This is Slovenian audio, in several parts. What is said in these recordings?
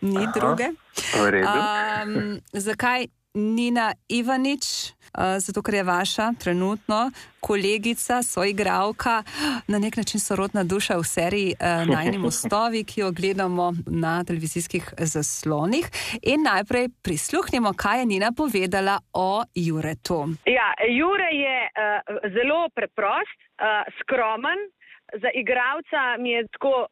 Ni druge. V redu. Zakaj Nina Ivanič? Zato, ker je vaša trenutno kolegica, soigralka, na nek način sorodna duša v seriji Najini mostovi, ki jo gledamo na televizijskih zaslonih. In najprej prisluhnimo, kaj je Nina povedala o Juretu. Ja, Jure je zelo preprost, skromen. Za igralca mi je tako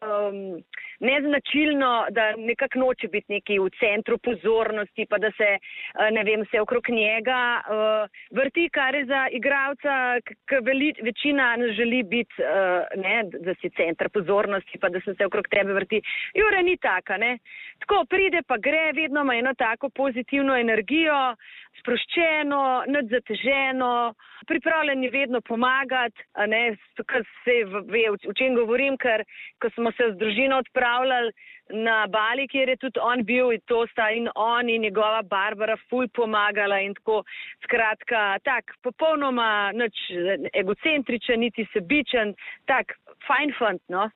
neznačilno, da nekako noče biti neki v centru pozornosti, pa da se, se okrog njega vrti, kar je za igralca, večina želi biti, da si center pozornosti, pa da se okrog tebe vrti. Jure ni taka, ne. Tako pride pa gre, vedno ima eno tako pozitivno energijo, sproščeno, nič zateženo, pripravljen je vedno pomagati, se ve, o čem govorim, ker ko smo se z družino odpravljali na Bali, kjer je tudi on bil, in to sta in on in njegova Barbara ful pomagala in tako, skratka, tak, popolnoma nič egocentričen, niti sebičen, tak, fajn fant, no?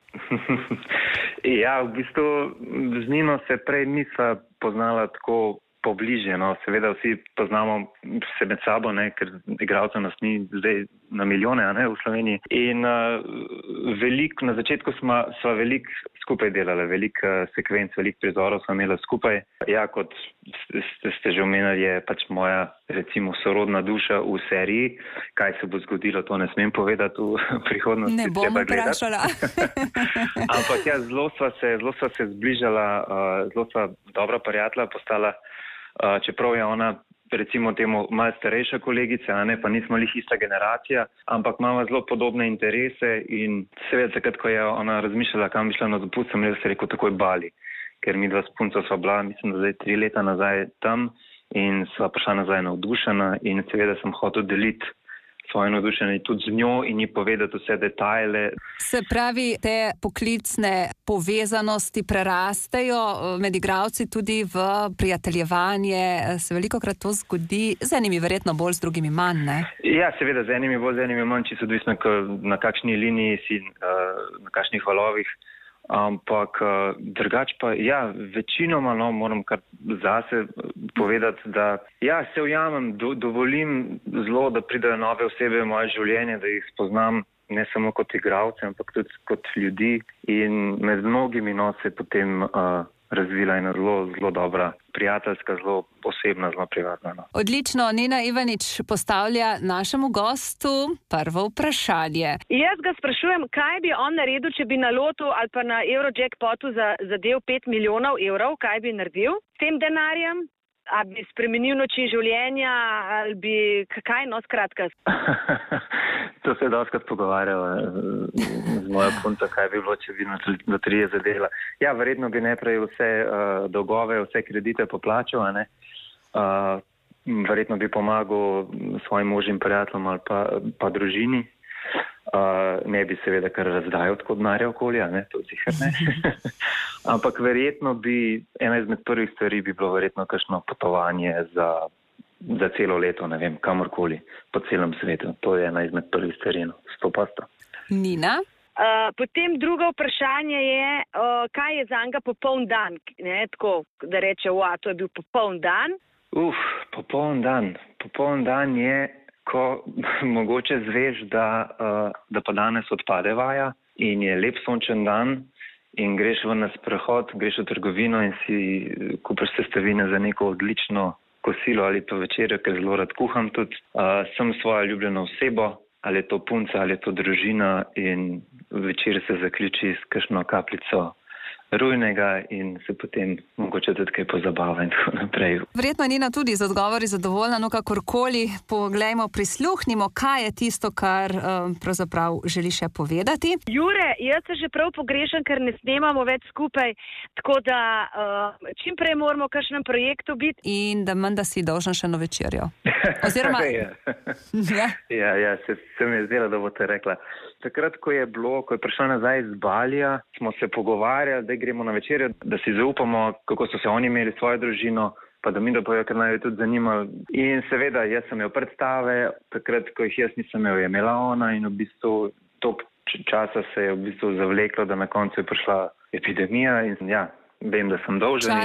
Ja, v bistvu z Nino se prej nisva poznala tako pobliže, no, seveda vsi poznamo se med sabo, ne, ker igralcev nas ni zdaj na milijone, v Sloveniji. In na začetku sva veliko skupaj delali, veliko sekvenc, veliko prizorov sva imela skupaj. Ja, kot ste že omenili, je pač moja, recimo, sorodna duša v seriji. Kaj se bo zgodilo, to ne smem povedati v prihodnosti. Ne bom vprašala. Ampak ja, zelo sva se zbližala, zelo sva dobra prijatelja postala, čeprav je ona, recimo temu, malo starejša kolegica, pa nismo lih ista generacija, ampak imamo zelo podobne interese in seveda takrat, ko je ona razmišljala, kam bi šla na dopust, sem jaz rekel takoj Bali, ker mi dva s punco sva bila, mislim, da zdaj 3 leta nazaj tam in sva prišla nazaj navdušena in seveda sem hotel deliti svoje navdušenje tudi z njo in ji povedati vse detajle. Se pravi, te poklicne povezanosti prerastejo med igralci tudi v prijateljevanje. Se velikokrat to zgodi, z enimi verjetno bolj, z drugimi manj, ne? Ja, seveda, z enimi bolj, z enimi manj, čisto odvisno, na kakšni liniji si, na kakšnih valovih. Ampak drugače pa, ja, večinoma, moram kar zase povedati, da ja, se ujamem, dovolim zelo, da pridejo nove osebe v moje življenje, da jih spoznam ne samo kot igralce, ampak tudi kot ljudi in med mnogimi se potem razvila ena zelo dobra prijateljska, zelo osebna, zelo privatna. No. Odlično, Nina Ivanič postavlja našemu gostu prvo vprašanje. Jaz ga sprašujem, kaj bi on naredil, če bi na lotu ali pa na Eurojackpotu zadel 5 milijonov evrov, kaj bi naredil s tem denarjem? A bi spremenil način življenja, ali bi, kaj, no, skratka? To se je dostakrat pogovarjala z mojo punco, kaj bi bilo, če bi na loterije zadela. Ja, verjetno bi najprej vse dolgove, vse kredite poplačal, verjetno bi pomagal svojim možim prijateljem ali pa družini. Ne bi seveda kar razdajal tako denarja okoli, to sicer ne. Ampak verjetno bi, ena izmed prvih stvari bi bilo verjetno kakšno potovanje za celo leto, ne vem, kamorkoli po celem svetu. To je ena izmed prvih stvari, 100%. Nina? Potem drugo vprašanje je, kaj je zanj popoln dan, ne, tako, da reče, to je bil popoln dan. Popoln dan. Popoln dan je, ko mogoče zveš, da pa danes odpade vaja in je lep sončen dan in greš ven na sprehod, greš v trgovino in si kupiš sestavine za neko odlično kosilo ali pa večerjo, ker zelo rad kuham tudi. Sem svojo ljubljeno osebo, ali je to punca, ali je to družina in večer se zaključi s kakšno kapljico rujnega in se potem mogoče tudi kaj pozabava in tako naprej. Verjetno je Nina tudi z odgovori zadovoljna, no kakorkoli, poglejmo, prisluhnimo, kaj je tisto, kar pravzaprav želi še povedati. Jure, jaz se že prav pogrešam, ker ne snemamo več skupaj, tako da čim prej moramo v kakšnem projektu biti. In da menda si dolžen še eno večerjo. Oziroma... Ja, se mi je zdelo, da boste rekla. Takrat, ko je prišla nazaj iz Balija, smo se pogovarjali, da gremo na večerjo, da si zaupamo, kako so se oni imeli svojo družino, pa da mi dopovejo, ker naj jo tudi zanima. In seveda, jaz sem imel predstave, takrat, ko jih jaz nisem imel, je imela ona in v bistvu toliko časa se je v bistvu zavleklo, da na koncu je prišla epidemija in ja, vem, da sem dolžen.